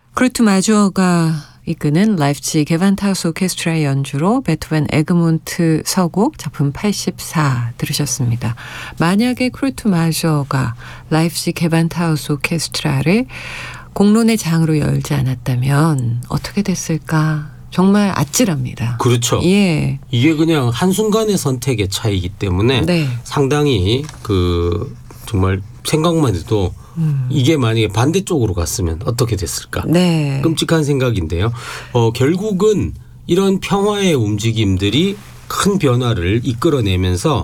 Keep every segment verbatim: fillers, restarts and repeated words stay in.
크루트 마주어가 이끄는 라이프치히 게반타우스 오케스트라의 연주로 베토벤 에그몬트 서곡 작품 팔십사 들으셨습니다. 만약에 크루트 마주어가 라이프치히 게반타우스 오케스트라를 공론의 장으로 열지 않았다면 어떻게 됐을까? 정말 아찔합니다. 그렇죠. 예. 이게 그냥 한순간의 선택의 차이이기 때문에 네. 상당히 그 정말 생각만 해도 음. 이게 만약에 반대쪽으로 갔으면 어떻게 됐을까. 네. 끔찍한 생각인데요. 어, 결국은 이런 평화의 움직임들이 큰 변화를 이끌어내면서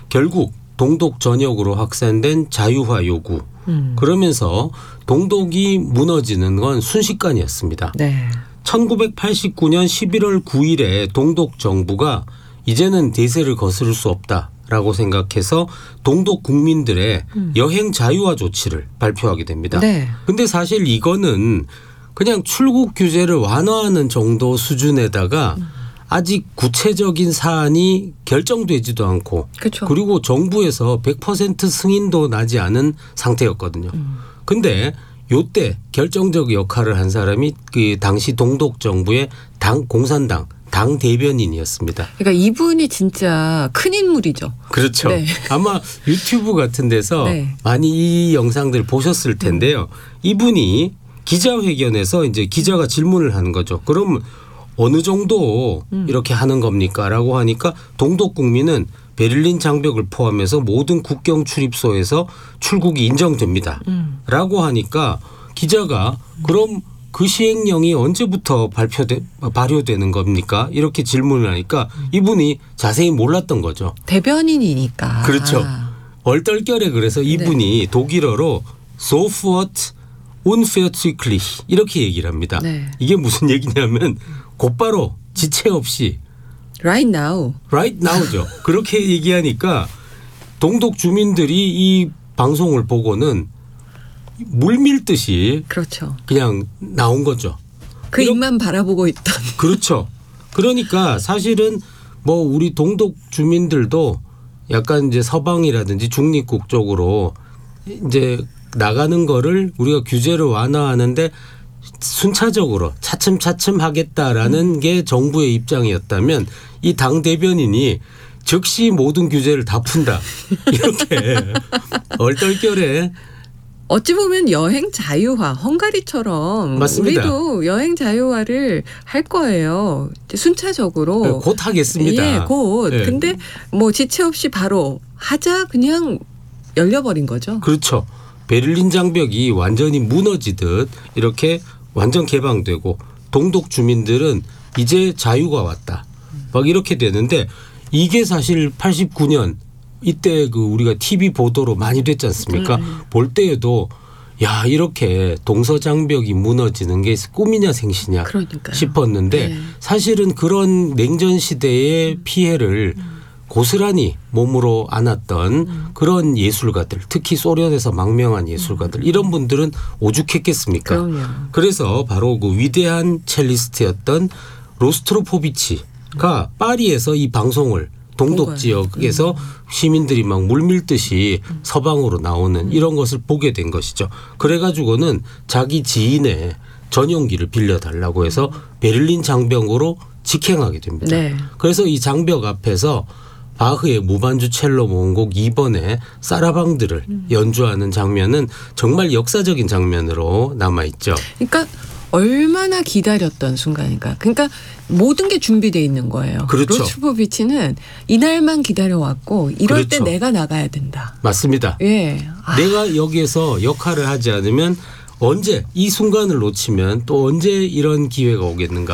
결국 동독 전역으로 확산된 자유화 요구. 음. 그러면서 동독이 무너지는 건 순식간이었습니다. 네. 천구백팔십구 년 십일월 구일에 동독 정부가 이제는 대세를 거스를 수 없다라고 생각해서 동독 국민들의 음. 여행 자유화 조치를 발표하게 됩니다. 네. 근데 사실 이거는 그냥 출국 규제를 완화하는 정도 수준에다가 음. 아직 구체적인 사안이 결정되지도 않고 그쵸. 그리고 정부에서 백 퍼센트 승인도 나지 않은 상태였거든요. 음. 근데 요때 결정적 역할을 한 사람이 그 당시 동독 정부의 당 공산당 당 대변인이었습니다. 그러니까 이분이 진짜 큰 인물이죠. 그렇죠. 네. 아마 유튜브 같은 데서 네. 많이 이 영상들 보셨을 텐데요. 음. 이분이 기자회견에서 이제 기자가 질문을 하는 거죠. 그럼 어느 정도 음. 이렇게 하는 겁니까?라고 하니까 동독 국민은 베를린 장벽을 포함해서 모든 국경 출입소에서 출국이 인정됩니다. 음. 라고 하니까 기자가 그럼 그 시행령이 언제부터 발표돼, 발효되는 겁니까? 이렇게 질문을 하니까 이분이 자세히 몰랐던 거죠. 대변인이니까. 그렇죠. 얼떨결에 그래서 이분이 네. 독일어로 sofort unverzüglich 이렇게 얘기를 합니다. 네. 이게 무슨 얘기냐면 곧바로 지체 없이 Right now. Right now죠. 그렇게 얘기하니까 동독 주민들이 이 방송을 보고는 물밀듯이 그렇죠. 그냥 나온 거죠. 그 입만 바라보고 있던. 그렇죠. 그러니까 사실은 뭐 우리 동독 주민들도 약간 이제 서방이라든지 중립국 쪽으로 이제 나가는 거를 우리가 규제를 완화하는데 순차적으로 차츰차츰 하겠다라는 음. 게 정부의 입장이었다면 이 당 대변인이 즉시 모든 규제를 다 푼다. 이렇게 얼떨결에 어찌 보면 여행 자유화 헝가리처럼 맞습니다. 우리도 여행 자유화를 할 거예요. 순차적으로. 네, 곧 하겠습니다. 예, 곧. 네. 근데 뭐 지체 없이 바로 하자 그냥 열려버린 거죠. 그렇죠. 베를린 장벽이 완전히 무너지듯 이렇게 완전 개방되고 동독 주민들은 이제 자유가 왔다. 막 이렇게 되는데 이게 사실 팔십구 년 이때 그 우리가 티비 보도로 많이 됐지 않습니까? 음. 볼 때에도 야 이렇게 동서장벽이 무너지는 게 꿈이냐 생시냐 그러니까요. 싶었는데 네. 사실은 그런 냉전 시대의 피해를 음. 고스란히 몸으로 안았던 음. 그런 예술가들 특히 소련에서 망명한 예술가들 음. 이런 분들은 오죽했겠습니까? 그럼요. 그래서 바로 그 위대한 첼리스트였던 로스트로포비치가 파리에서 이 방송을 동독 지역에서 음. 시민들이 막 물밀듯이 음. 서방으로 나오는 음. 이런 것을 보게 된 것이죠. 그래가지고는 자기 지인의 전용기를 빌려달라고 해서 음. 베를린 장벽으로 직행하게 됩니다. 네. 그래서 이 장벽 앞에서 바흐의 무반주 첼로 모음곡 이 번의 사라방들을 음. 연주하는 장면은 정말 역사적인 장면으로 남아있죠. 그러니까 얼마나 기다렸던 순간인가. 그러니까 모든 게 준비되어 있는 거예요. 그렇죠. 로스트로포비치는 이날만 기다려왔고 이럴 그렇죠. 때 내가 나가야 된다. 맞습니다. 예. 아. 내가 여기에서 역할을 하지 않으면 언제 이 순간을 놓치면 또 언제 이런 기회가 오겠는가.